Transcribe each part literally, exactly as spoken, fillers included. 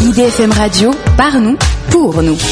I D F M Radio, par nous, pour nous.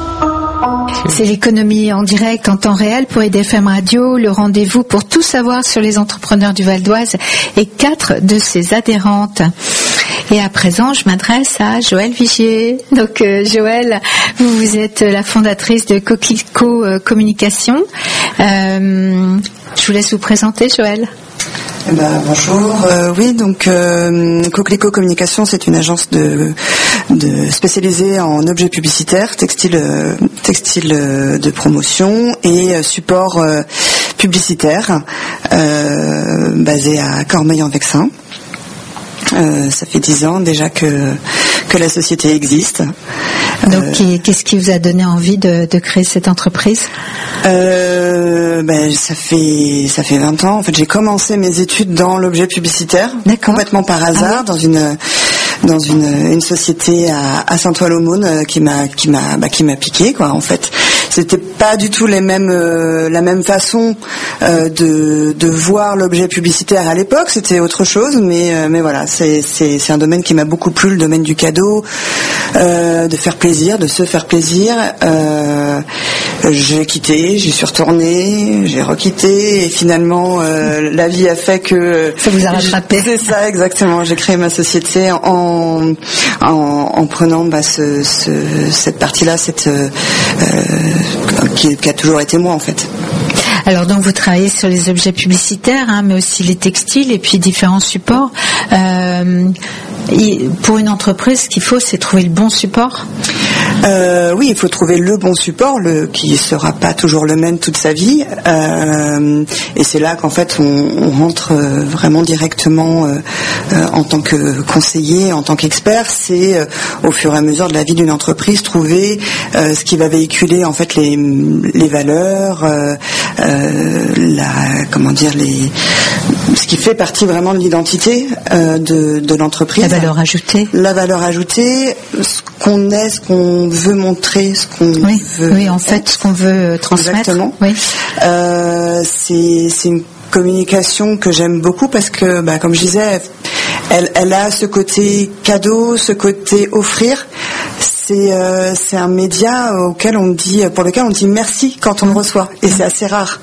C'est l'économie en direct, en temps réel pour I D F M Radio, le rendez-vous pour tout savoir sur les entrepreneurs du Val d'Oise et quatre de ses adhérentes. Et à présent, je m'adresse à Joëlle Vigier. Donc, euh, Joëlle, vous, vous êtes la fondatrice de Coquelicot euh, Communication. Euh, je vous laisse vous présenter, Joëlle. Eh ben, bonjour. Euh, oui, donc euh, Coquelicot Communication, c'est une agence de, de spécialisée en objets publicitaires, textiles, euh, textiles euh, de promotion et euh, support euh, publicitaire, euh, basé à Cormeilles-en-Vexin. Euh, ça fait dix ans déjà que que la société existe. Donc, euh, qu'est-ce qui vous a donné envie de, de créer cette entreprise ? euh, ben, ça fait ça fait vingt ans. En fait, j'ai commencé mes études dans l'objet publicitaire, D'accord. complètement par hasard, ah oui. dans une dans une une société à, à Saint-Ouen-l'Aumône qui m'a qui m'a bah, qui m'a piqué quoi. En fait, c'était pas du tout les mêmes euh, la même façon euh, de de voir l'objet publicitaire à l'époque. C'était autre chose, mais euh, mais voilà, c'est c'est c'est un domaine qui m'a beaucoup plu, le domaine du cadeau, euh, de faire plaisir, de se faire plaisir. Euh, j'ai quitté, j'y suis retournée, j'ai requitté et finalement euh, la vie a fait que ça vous a rattrapé. C'est ça exactement. J'ai créé ma société en en, en prenant bah, ce, ce cette partie-là, cette euh, qui, qui a toujours été moi en fait. Alors donc vous travaillez sur les objets publicitaires, hein, mais aussi les textiles et puis différents supports. Euh, pour une entreprise, ce qu'il faut, c'est trouver le bon support. Euh, oui, il faut trouver le bon support, le qui sera pas toujours le même toute sa vie. Euh, et c'est là qu'en fait on, on rentre vraiment directement euh, euh, en tant que conseiller, en tant qu'expert. C'est euh, au fur et à mesure de la vie d'une entreprise trouver euh, ce qui va véhiculer en fait les les valeurs, euh, euh, la comment dire les ce qui fait partie vraiment de l'identité euh, de de l'entreprise. La valeur ajoutée. La valeur ajoutée, ce qu'on est, ce qu'on veut montrer, ce qu'on oui, veut. Oui, en fait, ce qu'on veut transmettre. Exactement. Oui. Euh, c'est, c'est une communication que j'aime beaucoup parce que, bah, comme je disais, elle, elle a ce côté cadeau, ce côté offrir. C'est, euh, c'est un média auquel on dit, pour lequel on dit merci quand on le reçoit, et c'est assez rare.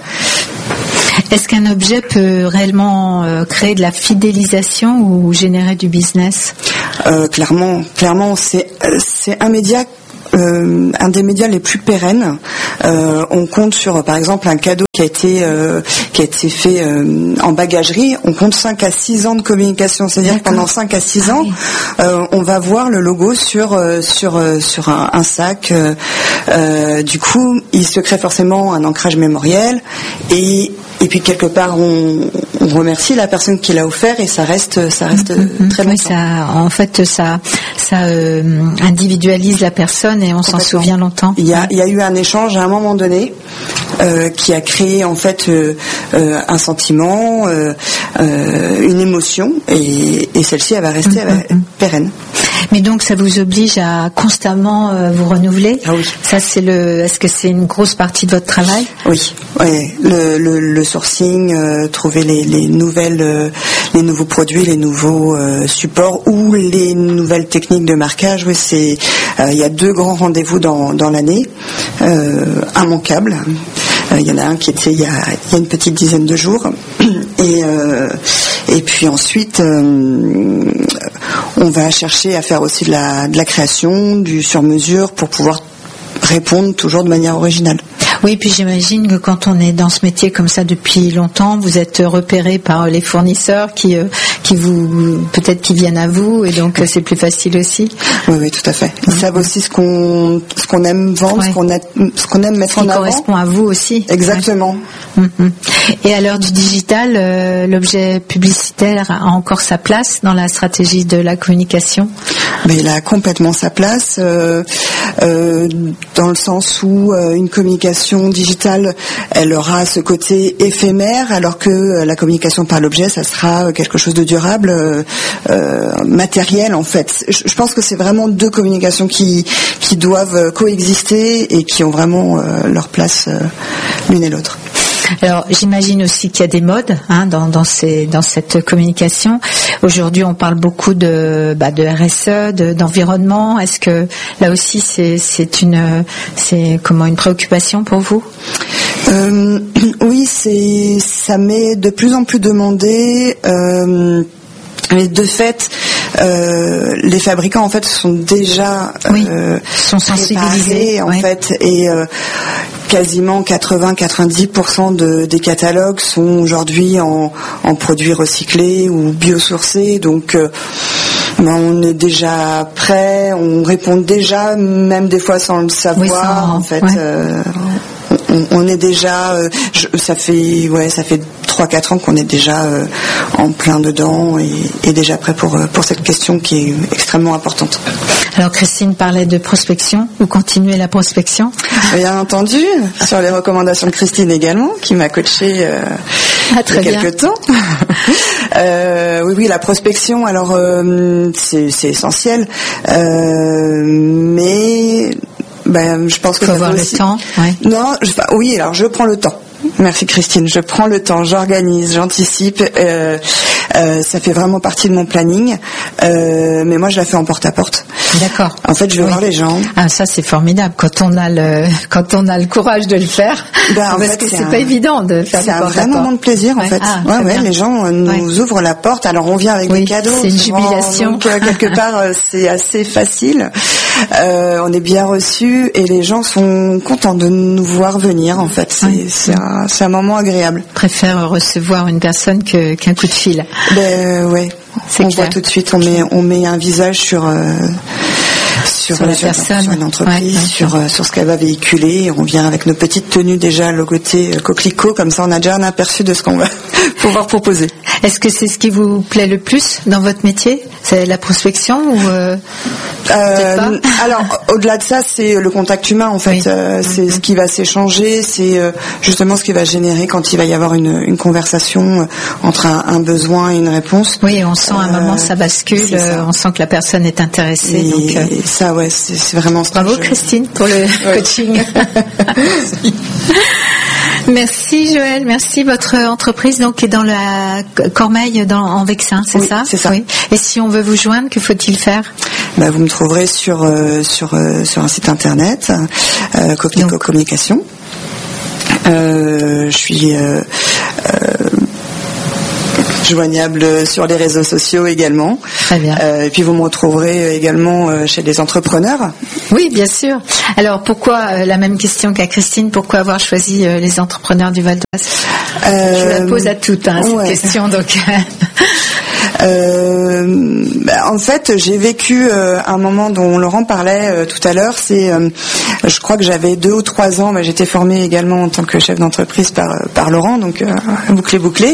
Est-ce qu'un objet peut réellement euh, créer de la fidélisation ou générer du business ? euh, Clairement, clairement, c'est c'est un média. Euh, un des médias les plus pérennes. Euh, on compte sur, par exemple, un cadeau qui a été euh, qui a été fait euh, en bagagerie. On compte cinq à six ans de communication. C'est-à-dire que pendant cinq à six ans, euh, on va voir le logo sur euh, sur euh, sur un, un sac. Euh, euh, du coup, il se crée forcément un ancrage mémoriel et et puis quelque part on, on remercie la personne qui l'a offert et ça reste ça reste mmh, très longtemps. Oui, ça, en fait, ça ça euh, individualise la personne et on s'en souvient longtemps. Il y a il y a eu un échange à un moment donné euh, qui a créé en fait euh, euh, un sentiment, euh, euh, une émotion et, et celle-ci elle va rester mmh, elle va être mmh. pérenne. Mais donc ça vous oblige à constamment euh, vous renouveler. Ah oui. Ça c'est le. Est-ce que c'est une grosse partie de votre travail ? Oui. Ouais. Le, le, le sourcing, euh, trouver les, les nouvelles, euh, les nouveaux produits, les nouveaux euh, supports ou les nouvelles techniques de marquage. Oui, c'est. Il euh, y a deux grands rendez-vous dans dans l'année, euh, immanquables. Il y en a un qui était il y a, il y a une petite dizaine de jours. Et, euh, et puis ensuite, euh, on va chercher à faire aussi de la, de la création, du sur-mesure pour pouvoir répondre toujours de manière originale. Oui, puis j'imagine que quand on est dans ce métier comme ça depuis longtemps, vous êtes repéré par les fournisseurs qui, euh, qui vous, peut-être qui viennent à vous, et donc c'est plus facile aussi. Oui, oui, tout à fait. Ils mmh. savent aussi ce qu'on, ce qu'on aime vendre, ouais. ce qu'on a, ce qu'on aime mettre ce qui en avant. correspond à vous aussi. Exactement. Ouais. Mmh. Et à l'heure du digital, euh, l'objet publicitaire a encore sa place dans la stratégie de la communication ? Mais il a complètement sa place, euh, euh, dans le sens où euh, une communication digitale, elle aura ce côté éphémère, alors que la communication par l'objet, ça sera quelque chose de durable, euh, euh, matériel en fait. Je, je pense que c'est vraiment deux communications qui qui doivent coexister et qui ont vraiment euh, leur place euh, l'une et l'autre. Alors, j'imagine aussi qu'il y a des modes hein, dans, dans, ces, dans cette communication. Aujourd'hui, on parle beaucoup de, bah, de R S E, de, d'environnement. Est-ce que là aussi, c'est, c'est une, c'est comment une préoccupation pour vous? euh, Oui, c'est, ça m'est de plus en plus demandé. Euh, mais de fait, euh, les fabricants en fait sont déjà oui, euh, sont sensibilisés en oui. fait et euh, quasiment quatre-vingts à quatre-vingt-dix pour cent de, des catalogues sont aujourd'hui en, en produits recyclés ou biosourcés, donc euh, ben on est déjà prêt, on répond déjà, même des fois sans le savoir, oui, sans, en fait. Ouais. Euh, on, on est déjà, euh, je, ça fait, ouais, ça fait trois quatre ans qu'on est déjà euh, en plein dedans et, et déjà prêt pour pour cette question qui est extrêmement importante. Alors Christine parlait de prospection. Vous continuez la prospection? Bien entendu, sur les recommandations de Christine également, qui m'a coachée euh, ah, très il y a quelques temps. euh, oui, oui, la prospection. Alors euh, c'est, c'est essentiel, euh, mais ben, je pense que faut ça avoir faut le aussi... temps. Ouais. Non, je, oui, alors je prends le temps. Merci Christine, je prends le temps, j'organise, j'anticipe, euh, euh, ça fait vraiment partie de mon planning, euh, mais moi je la fais en porte-à-porte. D'accord. En fait, je vais oui. voir les gens. Ah, ça c'est formidable quand on a le quand on a le courage de le faire. Ben, en parce fait, que c'est, c'est un... pas évident de faire c'est du un porte-à-porte. vrai moment de plaisir en ouais. fait. Ah, ouais, ouais, bien. les gens euh, nous ouais. ouvrent la porte. Alors on vient avec oui, des cadeaux. C'est une jubilation. Donc euh, quelque part euh, c'est assez facile. Euh, on est bien reçus et les gens sont contents de nous voir venir en fait. C'est, oui. c'est, un, c'est un moment agréable. Je préfère recevoir une personne que, qu'un coup de fil. Ben ouais. C'est on clair. voit tout de suite, on met on met un visage sur. Euh, Sur, sur la sur, personne, sur une entreprise, ouais, ouais. sur euh, sur ce qu'elle va véhiculer. On vient avec nos petites tenues déjà logotées euh, coquelicot, comme ça on a déjà un aperçu de ce qu'on va pouvoir proposer. Est-ce que c'est ce qui vous plaît le plus dans votre métier? C'est la prospection ou euh, euh, pas alors au-delà de ça, c'est le contact humain en fait. Oui. Euh, c'est mm-hmm. ce qui va s'échanger, c'est euh, justement ce qui va générer quand il va y avoir une, une conversation entre un, un besoin et une réponse. Oui, on sent à un euh, moment ça bascule, ça. On sent que la personne est intéressée. Et, donc, euh... et ça, ouais, c'est, c'est vraiment. Ce Bravo je... Christine pour le ouais. coaching. Merci. Merci Joël, merci. Votre entreprise donc est dans la Cormeilles, dans, en Vexin, c'est oui, ça? C'est ça. Oui. Et si on veut vous joindre, que faut-il faire? Bah, vous me trouverez sur euh, sur euh, sur un site internet, euh, Coquelicot Communication. Euh, je suis euh, euh, joignable sur les réseaux sociaux également. Très bien. Euh, et puis vous me retrouverez également chez les entrepreneurs. Oui, bien sûr. Alors pourquoi, euh, la même question qu'à Christine, pourquoi avoir choisi euh, les entrepreneurs du Val d'Oise? euh, Je la pose à toutes, hein, cette ouais. question. Donc. Euh, bah, en fait, j'ai vécu euh, un moment dont Laurent parlait euh, tout à l'heure. C'est, euh, je crois que j'avais deux ou trois ans. Bah, j'étais formée également en tant que chef d'entreprise par par Laurent, donc euh, bouclé bouclé.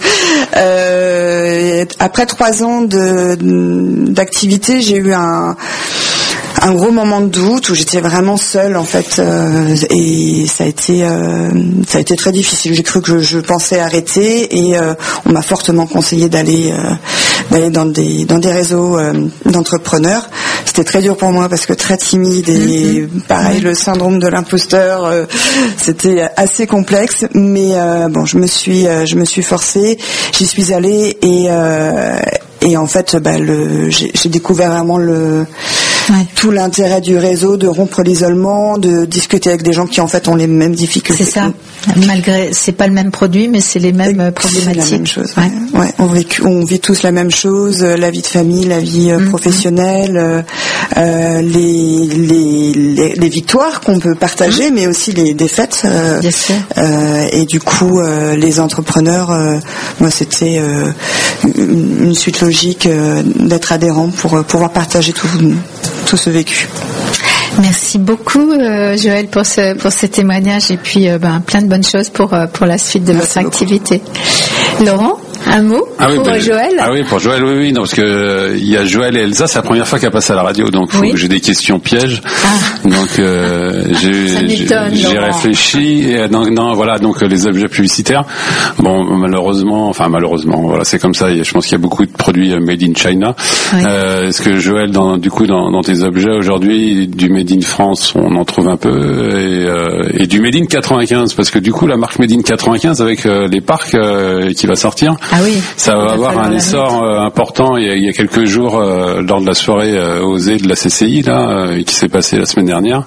euh, après trois ans de d'activité, j'ai eu un un gros moment de doute où j'étais vraiment seule en fait, euh, et ça a été euh, ça a été très difficile. J'ai cru que je, je pensais arrêter et euh, on m'a fortement conseillé d'aller euh, d'aller dans des dans des réseaux euh, d'entrepreneurs. C'était très dur pour moi parce que très timide et mm-hmm. pareil, le syndrome de l'imposteur, euh, c'était assez complexe, mais euh, bon, je me suis euh, je me suis forcée, j'y suis allée et euh, et en fait bah, le j'ai, j'ai découvert vraiment le Ouais. tout l'intérêt du réseau, de rompre l'isolement, de discuter avec des gens qui en fait ont les mêmes difficultés. C'est ça. Malgré, c'est pas le même produit, mais c'est les mêmes c'est problématiques. C'est la même chose. Ouais. Ouais. On, vit, on vit tous la même chose, la vie de famille, la vie mmh. professionnelle, euh, les, les, les, les victoires qu'on peut partager, mmh. mais aussi les défaites. Euh, Bien sûr. Euh, et du coup, euh, les entrepreneurs, euh, moi, c'était euh, une suite logique euh, d'être adhérent pour euh, pouvoir partager tout. tout ce vécu. Merci beaucoup euh, Joël pour ce pour ce témoignage et puis euh, ben, plein de bonnes choses pour euh, pour la suite de Merci votre beaucoup. Activité. Laurent, un mot ah oui, pour ben, Joël? Ah oui, pour Joël, oui, oui, non, parce que euh, il y a Joël et Elsa, c'est la première fois qu'elle passe à la radio, donc faut oui. que j'ai des questions pièges. Ah. Donc euh, j'ai, Ça m'étonne, j'ai, j'ai réfléchi. Et, non, non, voilà, donc les objets publicitaires. Bon, malheureusement, enfin malheureusement, voilà, c'est comme ça. Je pense qu'il y a beaucoup de produits made in China. Oui. Euh, est-ce que Joël, dans, du coup, dans, dans tes objets aujourd'hui, du made in France, on en trouve un peu, et, euh, et du made in quatre-vingt-quinze, parce que du coup, la marque made in quatre-vingt-quinze avec euh, les parcs euh, qui va sortir, ah oui, ça va avoir un essor euh, important. Il y, a, il y a quelques jours, euh, lors de la soirée euh, osée de la C C I, là, euh, qui s'est passée la semaine dernière,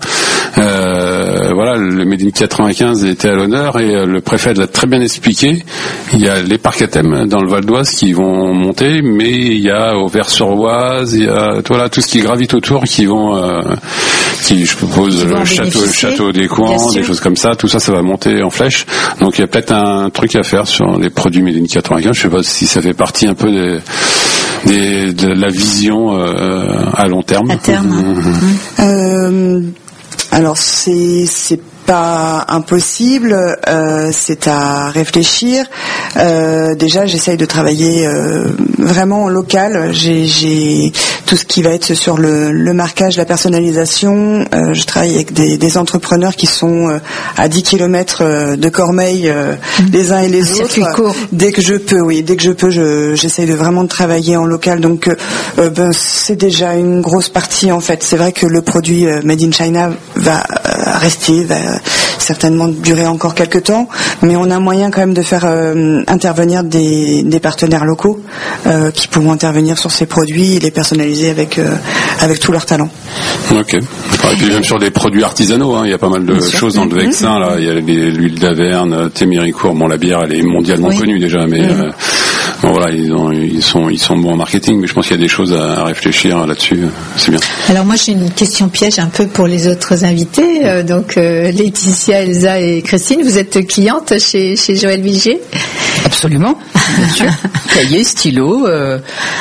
euh, voilà, le made in quatre-vingt-quinze était à l'honneur, et euh, le préfet l'a très bien expliqué. Il y a les parcs à thème dans le Val d'Oise qui vont monter, mais il y a Auvers-sur-Oise, il y a voilà, tout ce qui gravite autour qui vont, euh, qui je propose, le château, le château des Coins, des choses comme ça, tout ça, ça va monter en flèche. Donc il y a peut-être un truc à faire sur les produits made in quatre-vingt-quinze. Je sais pas si ça fait partie un peu des, des, de la vision euh, à long terme. À terme. Mmh. Euh, alors c'est c'est pas impossible, euh, c'est à réfléchir. Euh, déjà, j'essaye de travailler euh, vraiment en local. J'ai, j'ai tout ce qui va être sur le, le marquage, la personnalisation. Euh, je travaille avec des, des entrepreneurs qui sont euh, à dix kilomètres de Cormeilles, euh, mmh. les uns et les Un autres. Circuit court. Dès que je peux, oui, dès que je peux, je, j'essaye de vraiment de travailler en local. Donc, euh, ben, c'est déjà une grosse partie en fait. C'est vrai que le produit euh, made in China va euh, rester, va certainement durer encore quelques temps, mais on a moyen quand même de faire euh, intervenir des, des partenaires locaux euh, qui pourront intervenir sur ces produits et les personnaliser avec euh, avec tout leur talent. Ok. Et puis même sur des produits artisanaux, hein, il y a pas mal de Bien choses sûr. Dans le Vexin. Là, il y a les, l'huile d'Averne, Téméricourt. Bon, la bière, elle est mondialement oui. connue déjà, mais mmh. euh, bon voilà, ils, ont, ils sont ils sont bons en marketing, mais je pense qu'il y a des choses à, à réfléchir là-dessus. C'est bien. Alors moi, j'ai une question piège un peu pour les autres invités. Euh, donc euh, Laetitia, Elsa et Christine, vous êtes cliente chez chez Joël Vigier? Absolument, bien sûr. Cahier, stylo, euh,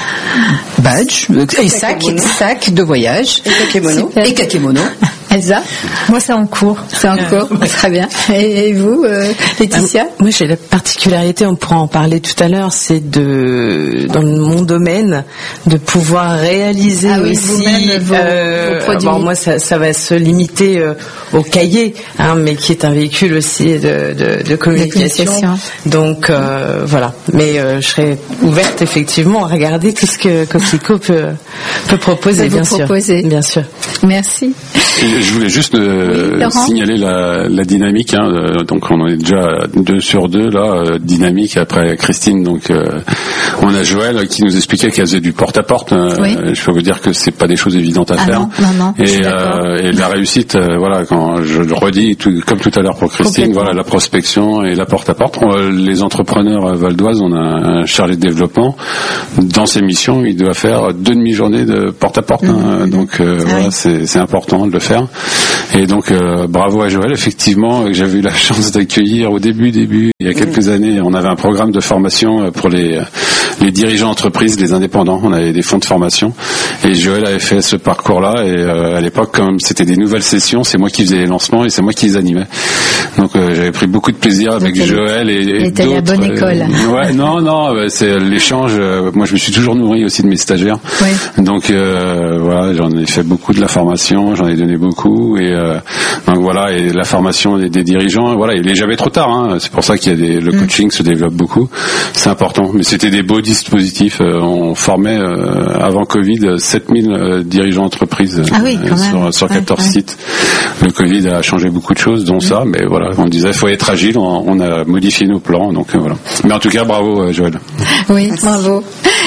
badge, et sac, sac de voyage. Et kakémono. Et kakémono. Elsa? Moi, c'est en cours. C'est en cours. Très bien. Et, et vous, euh, Laetitia? euh, Moi, j'ai la particularité, on pourra en parler tout à l'heure, c'est de, dans mon domaine, de pouvoir réaliser ah oui, aussi vos, euh, vos produits. Bon, moi, ça, ça va se limiter euh, au cahier, hein, mais qui est un véhicule aussi de, de, de communication. De communication. Donc euh, voilà. Mais euh, je serais ouverte effectivement à regarder tout ce que Coquelicot peut, peut proposer, peut bien vous sûr. Proposer. Bien sûr. Merci. Et je voulais juste euh, oui, signaler la, la dynamique. Hein, euh, donc on en est déjà deux sur deux là, euh, dynamique après Christine. Donc euh, on a Joël qui nous expliquait qu'elle faisait du porte-à-porte. Euh, oui. Je peux vous dire que c'est pas des choses évidentes à ah faire. Non, non, non. Et, euh, et la réussite, euh, voilà, quand je le redis, tout, comme tout à l'heure pour Christine, voilà, la prospection et la porte-à-porte. On, les entrepreneurs valdoises, on a un chargé de développement. Dans ses missions, il doit faire deux demi-journées de porte-à-porte. Mmh. Hein, donc euh, ah voilà, oui. c'est, c'est important de le faire. Et donc euh, bravo à Joël, effectivement, que j'avais eu la chance d'accueillir au début, début, il y a quelques mmh. années. On avait un programme de formation pour les les dirigeants d'entreprise, les indépendants. On avait des fonds de formation. Et Joël avait fait ce parcours-là. Et euh, à l'époque, comme c'était des nouvelles sessions, c'est moi qui faisais les lancements et c'est moi qui les animais. Donc euh, j'avais pris beaucoup de plaisir avec donc, Joël et, et d'autres. La bonne école. Euh, ouais, non, non, c'est l'échange. Euh, moi, je me suis toujours nourri aussi de mes stagiaires. Oui. Donc euh, voilà, j'en ai fait beaucoup de la formation, j'en ai donné beaucoup. Et euh, donc voilà, et la formation des, des dirigeants, voilà, il est jamais trop tard. Hein, c'est pour ça qu'il y a des, le coaching mmh. se développe beaucoup. C'est important. Mais c'était des beaux dispositifs. Euh, on formait euh, avant Covid sept mille euh, dirigeants d'entreprise ah oui, euh, sur, sur quatorze ouais, sites. Ouais. Le Covid a changé beaucoup de choses, dont mmh. ça. Mais voilà, on disait faut être agile. On, on a modifié nos plans. Donc euh, voilà. Mais en tout cas, bravo euh, Joël. Oui, bravo.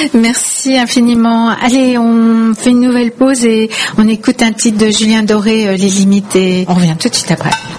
Merci infiniment. Allez, on fait une nouvelle pause et on écoute un titre de Julien Doré, euh, Les Limites, et on revient tout de suite après.